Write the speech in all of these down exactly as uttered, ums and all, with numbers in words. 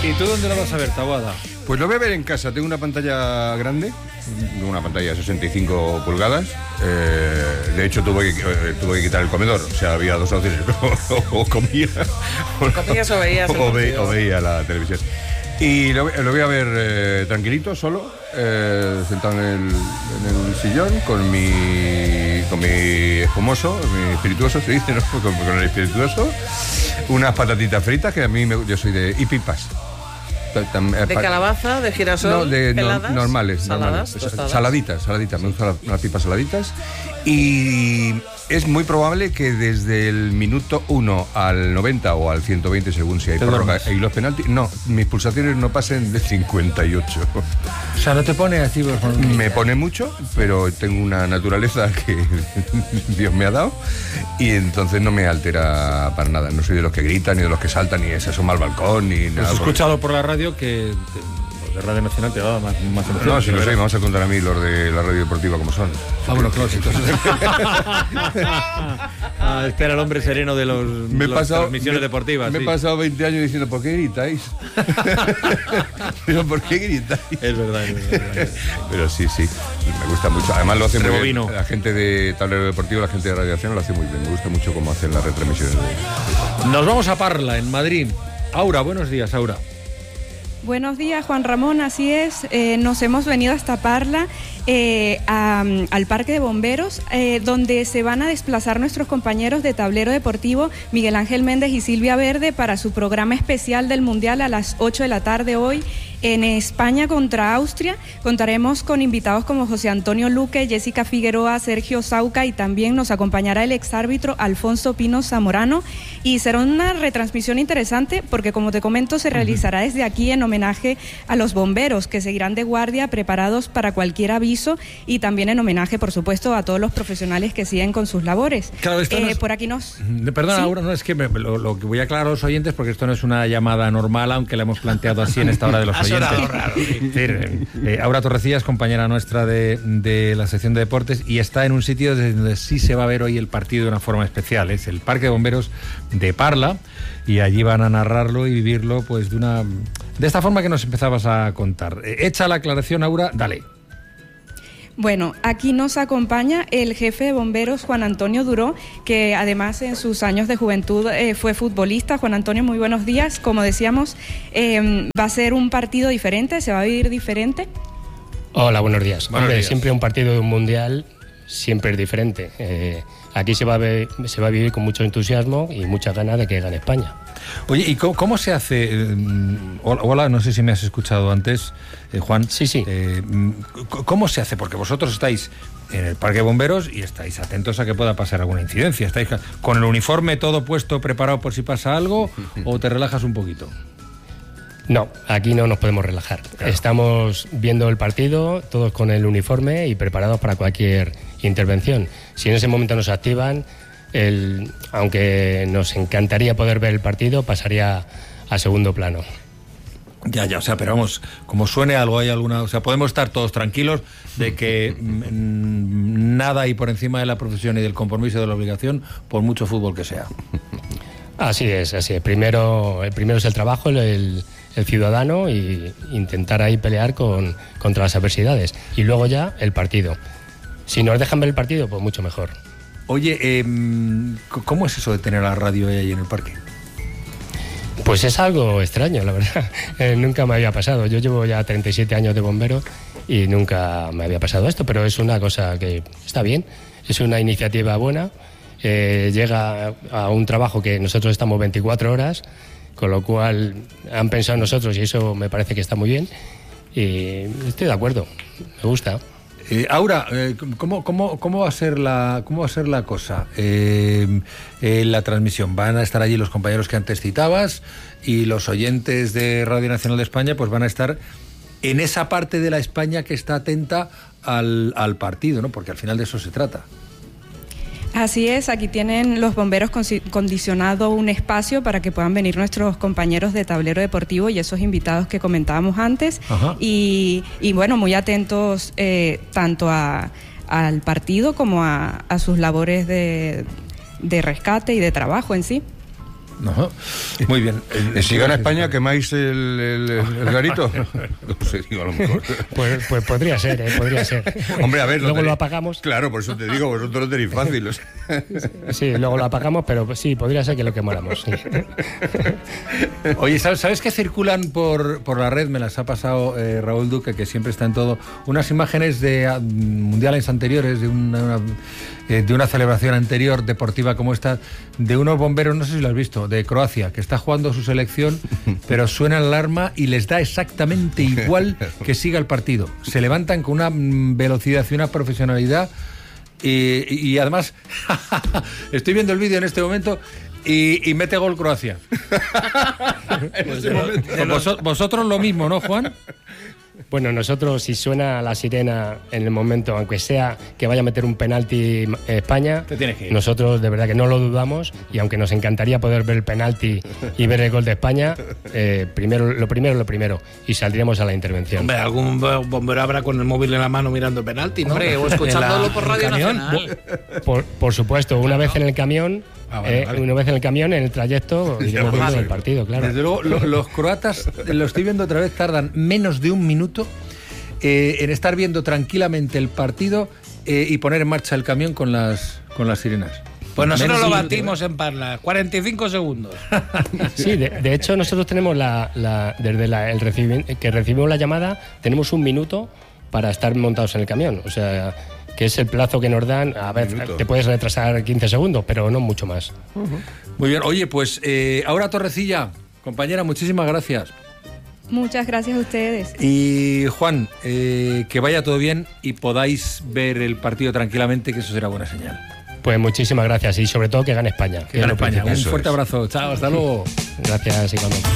¿Y tú dónde lo vas a ver, Taboada? Pues lo voy a ver en casa. Tengo una pantalla grande, una pantalla de sesenta y cinco pulgadas. Eh, de hecho, tuve que, eh, tuve que quitar el comedor. O sea, había dos opciones. o, o comía. O comías o veías. O, ve, o veía la televisión. Y lo, lo voy a ver eh, tranquilito, solo, eh, sentado en el, en el sillón, con mi, con mi espumoso, mi espirituoso, se dice, ¿no? Con, con el espirituoso. Unas patatitas fritas, que a mí, me, yo soy de... y pipas. ¿De calabaza, de girasol? No, de peladas, no, normales. saladas, normales. Saladitas, saladitas. Me gustan las pipas saladitas. Y es muy probable que desde el minuto uno al noventa o al ciento veinte, según si hay prórroga y los penaltis, no, mis pulsaciones no pasen de cincuenta y ocho. O sea, no te pone así. Por me pone mucho, pero tengo una naturaleza que Dios me ha dado y entonces no me altera para nada. No soy de los que gritan, ni de los que saltan, ni se asoma al balcón, ni nada. Pues he escuchado por la radio que los de Radio Nacional te daba más, más emoción. No, si lo sé, me vamos a contar a mí los de la radio deportiva como son. Ah, bueno, claro, sí, entonces. ah, este era el hombre sereno de los, me he los pasado, transmisiones me, deportivas. Me sí. he pasado veinte años diciendo, ¿por qué gritáis? Pero, ¿por qué gritáis? Es verdad, es verdad, es verdad. Pero sí, sí, me gusta mucho. Además lo hace muy Rebobino. bien. La gente de Tablero Deportivo, la gente de Radiación lo hace muy bien. Me gusta mucho cómo hacen las retransmisiones. Nos vamos a Parla, en Madrid. Aura, buenos días, Aura. Buenos días, Juan Ramón, así es, eh, nos hemos venido hasta Parla, eh, a, al Parque de Bomberos, eh, donde se van a desplazar nuestros compañeros de Tablero Deportivo, Miguel Ángel Méndez y Silvia Verde, para su programa especial del Mundial a las ocho de la tarde hoy en España contra Austria. Contaremos con invitados como José Antonio Luque, Jessica Figueroa, Sergio Sauca y también nos acompañará el exárbitro Alfonso Pino Zamorano y será una retransmisión interesante porque, como te comento, se realizará desde aquí en homenaje a los bomberos que seguirán de guardia preparados para cualquier aviso y también en homenaje, por supuesto, a todos los profesionales que siguen con sus labores. Claro, esto eh, no es... Por aquí nos... Perdona, ¿Sí? Aura, no es que me, lo, lo que voy a aclarar a los oyentes porque esto no es una llamada normal, aunque la hemos planteado así en esta hora de los oyentes. Raro, sí. Es decir, eh, Aura Torrecillas, compañera nuestra de, de la sección de deportes, y está en un sitio donde sí se va a ver hoy el partido de una forma especial. Es el Parque de Bomberos de Parla, y allí van a narrarlo y vivirlo pues de una de esta forma que nos empezabas a contar. Eh, hecha la aclaración, Aura, dale. Bueno, aquí nos acompaña el jefe de bomberos, Juan Antonio Duró, que además en sus años de juventud eh, fue futbolista. Juan Antonio, muy buenos días. Como decíamos, eh, va a ser un partido diferente, se va a vivir diferente. Hola, buenos días. Buenos Hombre, días. Siempre un partido de un mundial siempre es diferente. Eh, aquí se va, a ver, se va a vivir con mucho entusiasmo y muchas ganas de que gane España. Oye, ¿y cómo, cómo se hace? Eh, hola, hola, no sé si me has escuchado antes, eh, Juan. Sí, sí. Eh, ¿Cómo se hace? Porque vosotros estáis en el Parque de Bomberos y estáis atentos a que pueda pasar alguna incidencia. ¿Estáis con el uniforme todo puesto, preparado por si pasa algo, o te relajas un poquito? No, aquí no nos podemos relajar. Claro. Estamos viendo el partido, todos con el uniforme y preparados para cualquier intervención. Si en ese momento nos activan, el, aunque nos encantaría poder ver el partido, pasaría a segundo plano. Ya, ya, o sea, pero vamos, como suene algo, hay alguna... O sea, podemos estar todos tranquilos de que mmm, nada hay por encima de la profesión y del compromiso de la obligación, por mucho fútbol que sea. Así es, así es. Primero, el primero es el trabajo, el, el ciudadano, y intentar ahí pelear con, contra las adversidades. Y luego ya el partido. Si nos dejan ver el partido, pues mucho mejor. Oye, eh, ¿cómo es eso de tener la radio ahí en el parque? Pues es algo extraño, la verdad. Eh, nunca me había pasado. Yo llevo ya treinta y siete años de bombero y nunca me había pasado esto, pero es una cosa que está bien. Es una iniciativa buena. Eh, llega a un trabajo que nosotros estamos veinticuatro horas, con lo cual han pensado en nosotros y eso me parece que está muy bien. Y estoy de acuerdo, me gusta. Eh, Aura, eh, ¿cómo, cómo, cómo, va a ser la, ¿cómo va a ser la cosa? Eh, eh, la transmisión, van a estar allí los compañeros que antes citabas y los oyentes de Radio Nacional de España pues van a estar en esa parte de la España que está atenta al, al partido, ¿no? Porque al final de eso se trata. Así es, aquí tienen los bomberos condicionado un espacio para que puedan venir nuestros compañeros de Tablero Deportivo y esos invitados que comentábamos antes. Y, y bueno, muy atentos eh, tanto a, al partido como a, a sus labores de, de rescate y de trabajo en sí. No. Muy bien. Eh, si gana España, ¿quemáis el, el, el garito? No sé, digo, a lo mejor. Pues, pues podría ser, ¿eh? Podría ser. Hombre, a ver... Luego tenéis, lo apagamos. Claro, por eso te digo, vosotros lo tenéis fácil. O sea. Sí, luego lo apagamos, pero sí, podría ser que lo quemáramos. Sí. Oye, ¿sabes, ¿sabes que circulan por, por la red? Me las ha pasado eh, Raúl Duque, que siempre está en todo. Unas imágenes de uh, mundiales anteriores, de una, una, eh, de una celebración anterior deportiva como esta, de unos bomberos, no sé si lo has visto, de Croacia, que está jugando su selección, pero suena la alarma y les da exactamente igual que siga el partido. Se levantan con una velocidad y una profesionalidad y, y además estoy viendo el vídeo en este momento y, y mete gol Croacia. Pues vos, vosotros lo mismo, ¿no, Juan? Bueno, nosotros si suena la sirena en el momento, aunque sea que vaya a meter un penalti España, te tienes que ir. Nosotros de verdad que no lo dudamos y aunque nos encantaría poder ver el penalti y ver el gol de España, eh, primero lo primero lo primero y saldríamos a la intervención. Hombre, algún bombero habrá con el móvil en la mano mirando el penalti, ¿no? Hombre, o escuchándolo por Radio Nacional. Por, por supuesto, una vez en el camión. Ah, vale, eh, vale. Una vez en el camión, en el trayecto, iremos viendo el partido, claro. Desde luego, lo, los croatas, lo estoy viendo otra vez, tardan menos de un minuto eh, en estar viendo tranquilamente el partido eh, y poner en marcha el camión con las, con las sirenas. Pues nosotros lo batimos en Parla, cuarenta y cinco segundos. Sí, de, de hecho nosotros tenemos la, la desde la, el recibi, que recibimos la llamada, tenemos un minuto para estar montados en el camión, o sea... que es el plazo que nos dan. A ver, te puedes retrasar quince segundos, pero no mucho más. Uh-huh. Muy bien, oye, pues eh, ahora Torrecilla, compañera, muchísimas gracias. Muchas gracias a ustedes. Y Juan, eh, que vaya todo bien y podáis ver el partido tranquilamente, que eso será buena señal. Pues muchísimas gracias y sobre todo que gane España. Que gane España. Un fuerte abrazo. Chao, hasta luego. Gracias, igualmente.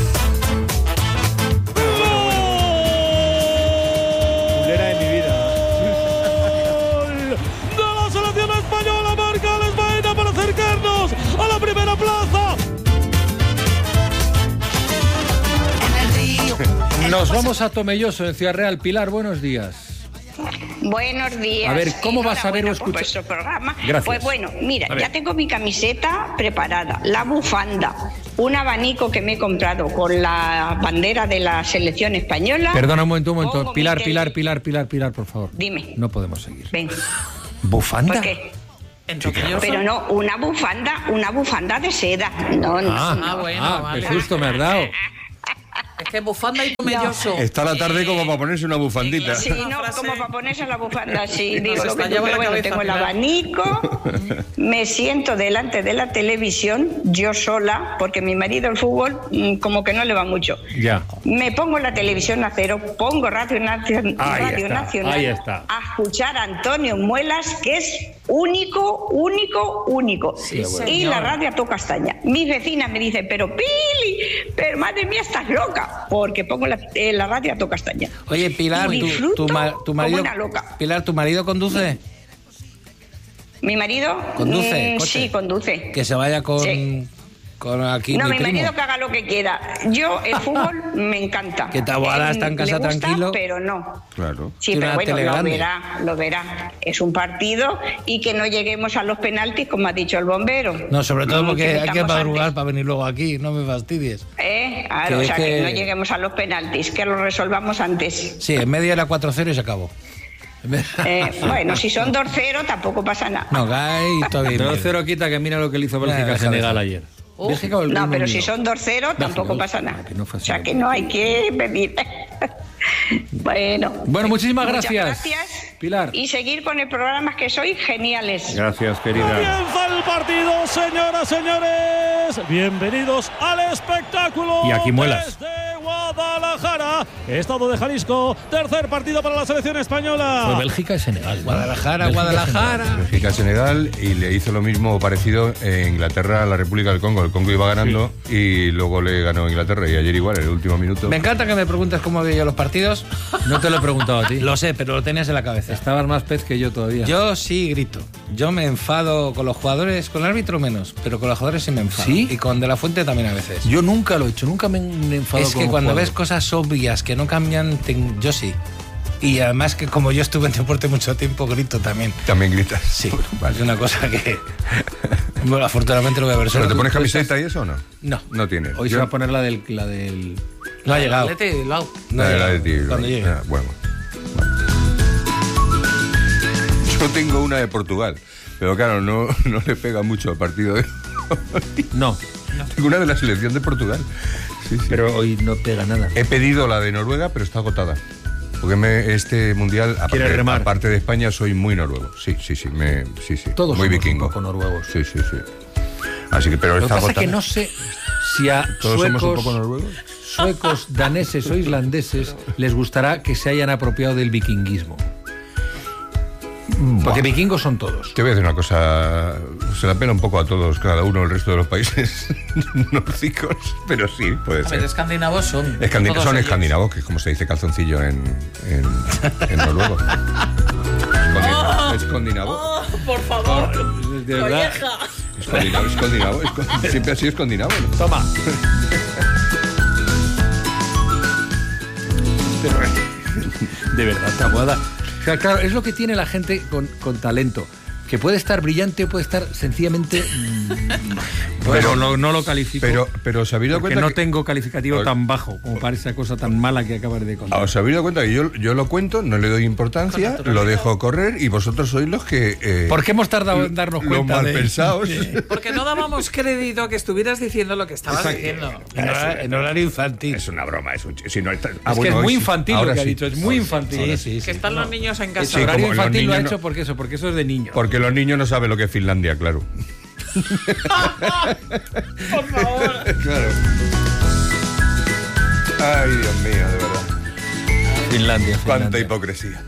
Nos vamos a Tomelloso, en Ciudad Real. Pilar, buenos días. Buenos días. A ver, ¿cómo vas a ver o escuchar vuestro programa? Gracias. Pues bueno, mira, ya tengo mi camiseta preparada, la bufanda, un abanico que me he comprado con la bandera de la selección española. Perdona un momento, un momento. Pilar, Pilar, Pilar, Pilar, Pilar, Pilar, por favor. Dime. No podemos seguir. Ven. ¿Bufanda? ¿Por qué? Pero no, una bufanda, una bufanda de seda. No, no. Ah, no. ah bueno, ah, vale. qué susto me has dado. Es que bufanda y Tomelloso. Está la tarde como para ponerse una bufandita. Sí, no, como para ponerse la bufanda, sí. Digo, lo que estallaba pero la bueno, cabeza, tengo el Pilar. abanico, me siento delante de la televisión, yo sola, porque mi marido el fútbol mm, como que no le va mucho. Ya. Me pongo la televisión a cero, pongo Radio, Nacion- Ahí Radio está, Nacional ahí está. a escuchar a Antonio Muelas, que es único, único, único. Sí, y señor. la radio a toda castaña. Mis vecinas me dicen, pero Pili, pero madre mía, estás loca, porque pongo la, eh, la radio a toda castaña. Oye, Pilar, Y tu, disfruto tu, ma- tu marido. como una loca. Pilar, ¿tu marido conduce? ¿Mi marido? ¿Conduce? Mm, coche? sí, conduce. Que se vaya con, Sí. con aquí No, mi mi primo. marido que haga lo que quiera. Yo, el fútbol me encanta. Que tu abuela Él está en casa le gusta, tranquilo. pero no. Claro. Sí, Tiene pero una bueno, tele lo grande. verá, lo verá. Es un partido y que no lleguemos a los penaltis, como ha dicho el bombero. No, sobre todo Mm, porque hay que metamos madrugar antes. para venir luego aquí, no me fastidies. ¿Eh? Claro, Que o es sea, que... que- no lleguemos a los penaltis, que lo resolvamos antes. Sí, en media era cuatro cero y se acabó. Eh, bueno, si son dos cero, tampoco pasa nada. No, Gai, todavía. Pero cero quita que mira lo que le hizo Bélgica Ya, a Senegal deja ayer. Uh, Bélgica o el No, Reino pero si Unido. son dos cero, tampoco Bélgica, pasa nada. que no fue O sea, así. que no hay que pedir. Bueno. Bueno, muchísimas Muchas gracias, gracias. Pilar. Y seguir con el programa, que sois geniales. Gracias, querida. Comienza el partido, señoras, señores. Bienvenidos al espectáculo. Y aquí Muelas. Desde Guadalajara, estado de Jalisco, tercer partido para la selección española. Fue Bélgica y Senegal. ¿no? Guadalajara, Bélgica y Guadalajara. Bélgica, Senegal, y le hizo lo mismo parecido en Inglaterra a la República del Congo. El Congo iba ganando y luego le ganó Inglaterra, y ayer igual, en el último minuto. Me encanta que me preguntes cómo veo yo los partidos. No te lo he preguntado a ti. Lo sé, pero lo tenías en la cabeza. Estabas más pez que yo todavía. Yo sí grito. Yo me enfado con los jugadores, con el árbitro menos, pero con los jugadores sí me enfado. ¿Sí? Y con De La Fuente también a veces. Yo nunca lo he hecho, nunca me he enfadado Es con que un cuando jugador. ves cosas obvias que no cambian, te- yo sí. Y además que como yo estuve en deporte mucho tiempo, grito también. También gritas. Sí, vale. Es una cosa que... Bueno, afortunadamente lo voy a ver solo. ¿Pero te pones camiseta y eso o no? No. No tienes. Hoy Yo... se va a poner la del... La del... No ha llegado. La de Bilbao. No la ha de la llegado. de ti. Cuando llegue. Ah, bueno. Yo tengo una de Portugal, pero claro, no, no le pega mucho al partido de... No. Tengo una de la selección de Portugal. Sí, sí. Pero hoy no pega nada. He pedido la de Noruega, pero está agotada. Porque me, este mundial, aparte, remar? aparte de España, soy muy noruego. Sí, sí, sí, me, sí, sí. Todos muy somos vikingo. un poco noruegos. Sí, sí, sí. Así que, pero Lo que está pasa es agotada. que no sé si a Todos suecos, somos un poco noruegos. suecos, daneses o islandeses les gustará que se hayan apropiado del vikinguismo. Porque vikingos son todos. Te voy a decir una cosa, se la pela un poco a todos, cada uno, el resto de los países nórdicos, pero sí, puede A ser. ver, escandinavos son. Escandi- todos son ellos. escandinavos, que es como se dice calzoncillo en, en, en noruego. Escandinavo. Escandinavo. Oh, por favor. De verdad. Colleja. Escandinavo, escandinavo, escandinavo. Siempre ha sido escandinavo, ¿no? Toma. De verdad, Taboada. O sea, claro, es lo que tiene la gente con, con talento. Que puede estar brillante o puede estar sencillamente... Mmm, bueno, no, no lo califico. Pero, pero ¿os habéis dado porque cuenta no que, tengo calificativo tan bajo como para esa cosa tan mala que acabas de contar. ¿os habéis dado cuenta que yo, yo lo cuento, no le doy importancia, lo dejo correr y vosotros sois los que... Eh, ¿Por qué hemos tardado en darnos los cuenta mal de pensados. Porque no dábamos crédito a que estuvieras diciendo lo que estabas diciendo. En horario, en horario infantil. Es una broma, es un... ch- Si no, está- Es ah, que bueno, es muy hoy sí. infantil Ahora lo que ha sí. dicho, es muy Ahora infantil. Sí, sí, sí. Que están los niños en casa. Ese Sí, horario como los infantil lo ha niños hecho no- porque eso, porque eso es de niños. Porque los niños no saben lo que es Finlandia, claro. Por favor. Claro. Ay, Dios mío, de verdad. Finlandia, Cuánta Finlandia. hipocresía.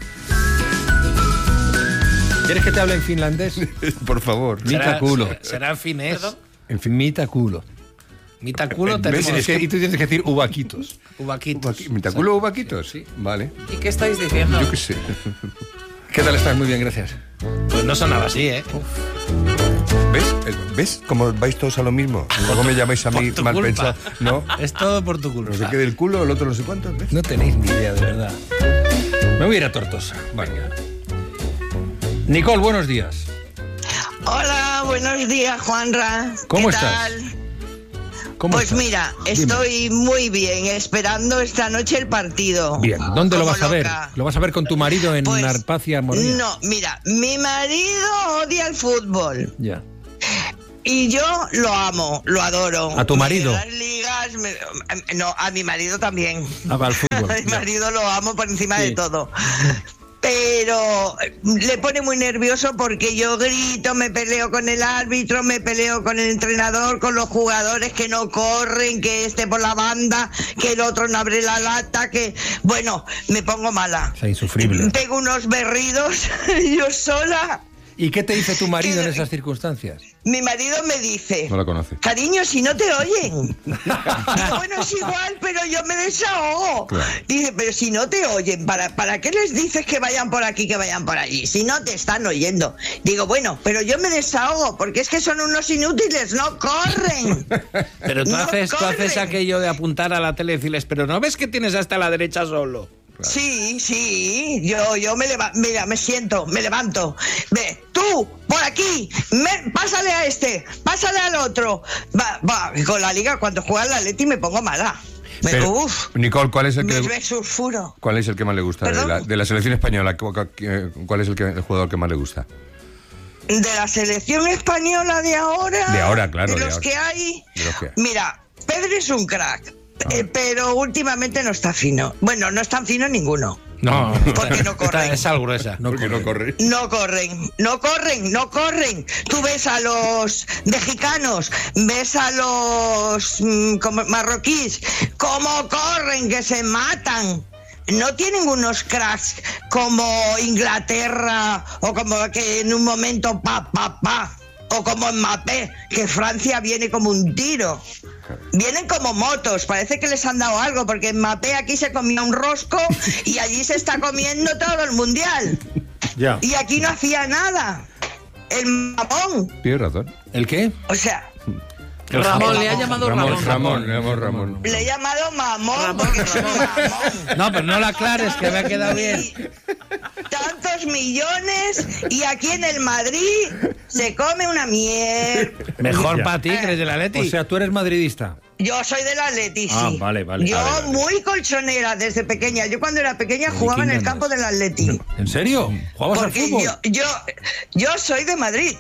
¿Quieres que te hable en finlandés? Por favor. Mita culo. será, será finés. Perdón. En fin, mita culo. Mita culo ¿Ves? tenemos. Tienes que- y tú tienes que decir uvaquitos. Uvaquitos. ¿Mitaculo o vaquitos? Sí. Vale. ¿Y qué estáis diciendo? Yo qué sé. ¿Qué tal estás? Muy bien, gracias. Pues no sonaba así, ¿eh? ¿Ves? Eh, ¿Ves cómo vais todos a lo mismo? Luego me llamáis a mí Por tu mal culpa. pensado. No. Es todo por tu culpa. No sé qué del culo, el otro no sé cuánto. ¿Ves? No tenéis ni idea, de verdad. Me voy a ir a Tortosa. Venga. Nicole, buenos días. Hola, buenos días, Juanra. ¿Cómo ¿Qué estás? tal? ¿Cómo Pues estás? mira, Dime. estoy muy bien, esperando esta noche el partido. Bien, ¿dónde lo Como vas a ver? loca. ¿Lo vas a ver con tu marido en Pues, Arpacia Morilla? No, mira, mi marido odia el fútbol Ya. y yo lo amo, lo adoro. ¿A tu marido? Me- Las ligas, me- no, a mi marido también. Ah, va al fútbol. A mi Ya. marido lo amo por encima Sí. de todo. Pero le pone muy nervioso porque yo grito, me peleo con el árbitro, me peleo con el entrenador, con los jugadores que no corren, que este por la banda, que el otro no abre la lata, que... Bueno, me pongo mala. O sea, insufrible. Pego unos berridos yo sola. ¿Y qué te dice tu marido en ¿Qué? esas circunstancias? Mi marido me dice... No la conoce. Cariño, si no te oyen. Digo, bueno, es igual, pero yo me desahogo. Claro. Dice, pero si no te oyen, ¿para, ¿para qué les dices que vayan por aquí, que vayan por allí? Si no te están oyendo. Digo, bueno, pero yo me desahogo, porque es que son unos inútiles, no corren. Pero tú, No haces, tú haces corren. aquello de apuntar a la tele y decirles, pero ¿no ves que tienes hasta la derecha solo? Sí, sí, yo, yo me levanto, mira, me siento, me levanto. Ve, tú, por aquí, me- pásale a este, pásale al otro. Va, va, con la liga, cuando juega el Atleti me pongo mala. Me, Pero, uf, Nicole, ¿cuál es el me que, me sulfuro. cuál es el que más le gusta? De ¿Perdón? la, de la selección española, ¿cu- cu- ¿cuál es el, que, el jugador que más le gusta? De la selección española de ahora. De ahora, claro, De de los ahora. que hay. De los que hay. Mira, Pedro es un crack. eh, pero últimamente no está fino. Bueno, no es tan fino ninguno. No, Porque no corren. Está- es algo gruesa. No, porque no corre. No corren, no corren, no corren. Tú ves a los mexicanos, ves a los mm, como marroquíes, cómo corren, que se matan. No tienen unos cracks como Inglaterra o como que en un momento pa, pa, pa. O como Mbappé, que Francia viene como un tiro. Vienen como motos, parece que les han dado algo, porque Mbappé aquí se comía un rosco y allí se está comiendo todo el mundial. Ya. Y aquí no hacía nada. El mamón. Tienes razón. ¿El qué? O sea, Ramón, le ha llamado Ramón. Ramón, Ramón, le llamo Ramón. Le he llamado mamón porque soy mamón. No, pero no la aclares, que me ha quedado bien. Tantos millones y aquí en el Madrid se come una mierda. Mejor Ya. para ti, que eres del Atleti. O sea, tú eres madridista. Yo soy del Atleti, sí. Ah, vale, vale. Yo Vale, vale. muy colchonera desde pequeña. Yo cuando era pequeña ¿De jugaba en quién el ganas? campo del Atleti. ¿En serio? ¿Jugabas al Porque fútbol? yo, yo, yo soy de Madrid.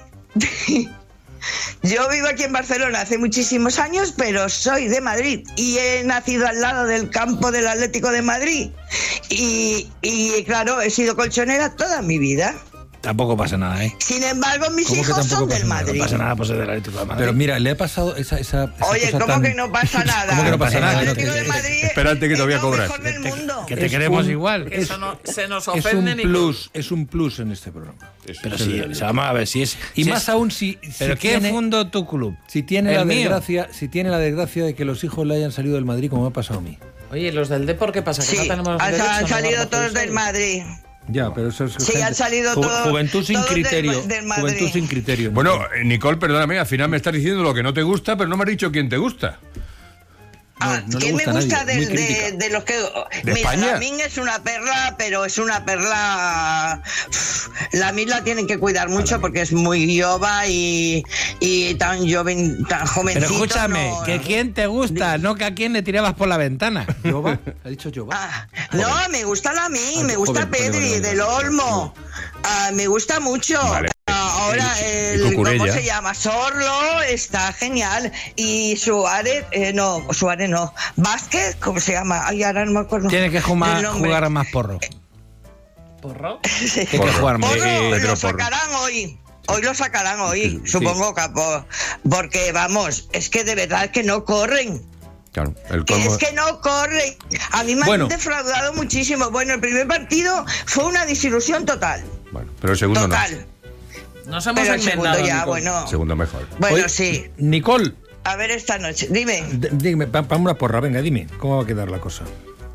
Yo vivo aquí en Barcelona hace muchísimos años, pero soy de Madrid y he nacido al lado del campo del Atlético de Madrid. Y, y claro, he sido colchonera toda mi vida. Tampoco pasa nada, ¿eh? Sin embargo, mis ¿Cómo que hijos tampoco son pasa del nada? Madrid. No pasa nada por ser del Atlético de Madrid. Pero mira, le ha pasado esa, esa, esa Oye, cosa ¿cómo tan- que no pasa nada? ¿Cómo que no pasa El nada? Atlético No, de que- Madrid Espérate que es todavía lo cobras. mejor del mundo. Que te Es queremos un- igual. Eso no, se nos Es ofende, un Nico. plus, es un plus en este programa. Pero sí, o sea, vamos a ver si es... Y si más es- aún si, ¿Pero si quién tiene, fundó tu club? si tiene ¿El la mío? desgracia, si tiene la desgracia de que los hijos le hayan salido del Madrid como me ha pasado a mí. Oye, los del Depor, ¿qué pasa? ¿Que Sí, no tenemos han, derecho, han no salido vamos a todos usar? del Madrid. Ya, pero eso es Sí, han salido todos- juventud sin todos del- criterio, del Madrid. juventud sin criterio. Bueno, eh, Nicole, perdóname, al final me estás diciendo lo que no te gusta, pero no me has dicho quién te gusta. Ah, no le ¿quién me gusta a gusta nadie, muy del- de, crítica. de los que... ¿De Mira, España? Lamín es una perla, pero es una perla... Lamín la tienen que cuidar mucho porque es muy jova y, y tan joven, tan jovencito. Pero escúchame, no- que quién te gusta, no que a quién le tirabas por la ventana. ¿Yoba? ¿Ha dicho Yoba? Ah, no, me gusta Lamín, Ah, me gusta joven, vale, Pedri, vale, vale. del Olmo. Ah, me gusta mucho. Vale. Ah, ahora, Y- y el, ¿cómo Cucurella. se llama? Sorlo está genial. Y Suárez, eh, no, Suárez no. Vázquez, ¿cómo se llama? Ay, ahora no me acuerdo. Tiene que el jugar, nombre. jugar más porro. ¿Porro? Sí. Tiene que jugar más. Porro, Eh, Pedro lo Porro. sacarán hoy. Hoy lo sacarán hoy, Sí. supongo, capo. Porque, vamos, es que de verdad que no corren. Claro, el Que colmo. es que no corren. A mí me Bueno. han defraudado muchísimo. Bueno, el primer partido fue una desilusión total. Bueno, pero el segundo Total. Nos hemos Pero el segundo enmendado, ya, Nico. bueno. no. Segundo mejor. Bueno, Oye, sí. Nicole, A ver esta noche. Dime. d- dime, pa- pa' una porra, venga, dime, ¿cómo va a quedar la cosa?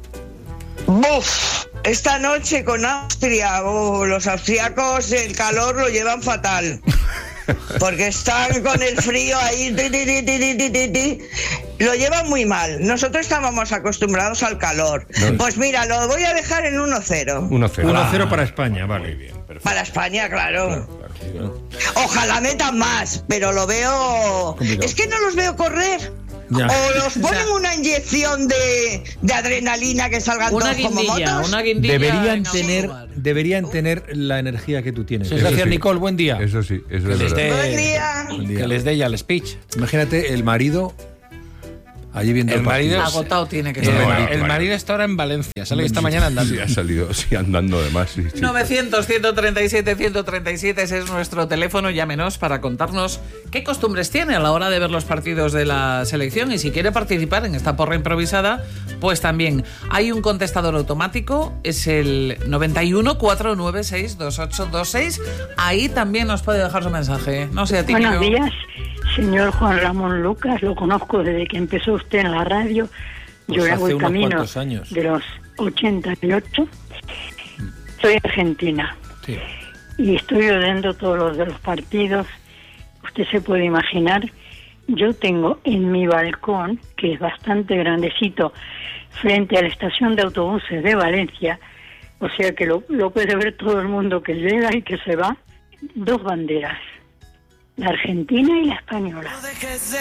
Buf, esta noche con Austria, oh, los austriacos el calor lo llevan fatal. Porque están con el frío ahí, ti, ti, ti, ti, ti, ti, ti. Lo llevan muy mal. Nosotros estábamos acostumbrados al calor. No. Pues mira, lo voy a dejar en uno cero. uno cero. uno cero para España, vale. Bien, perfecto. Para España, claro. Claro. Ojalá metan más, pero lo veo... Complicado. Es que no los veo correr. Ya. O los ponen una inyección de, de adrenalina que salgan Una todos como guindilla, motos. una guindilla. Deberían en tener, autobar. deberían tener la energía que tú tienes. Sí, Gracias, sí. Nicole, buen día. Eso sí, eso Que es les verdad. dé- Buen día. Buen día. Que les dé ya el speech. Imagínate el marido allí viendo el, El marido- partido. Agotado tiene que El, No, estar. bueno, el bueno. marido está ahora en Valencia, sale que esta mañana andando. Sí, ha salido, sí, andando además. Sí, sí. novecientos, ciento treinta y siete, ciento treinta y siete, ese es nuestro teléfono, llámenos para contarnos qué costumbres tiene a la hora de ver los partidos de la selección y si quiere participar en esta porra improvisada, pues también. Hay un contestador automático, es el noventa y uno, cuatrocientos noventa y seis, veintiocho veintiséis, ahí también nos puede dejar su mensaje. No sé a ti, Buenos Nico. días, señor Juan Ramón Lucas, lo conozco desde que empezó usted en la radio. Yo Pues le hace hago el unos camino cuantos años. de los ochenta y ocho. Soy argentina Sí. y estoy oyendo todos los de los partidos. Usted se puede imaginar, yo tengo en mi balcón, que es bastante grandecito, frente a la estación de autobuses de Valencia, o sea que lo, lo puede ver todo el mundo que llega y que se va, dos banderas, la argentina y la española.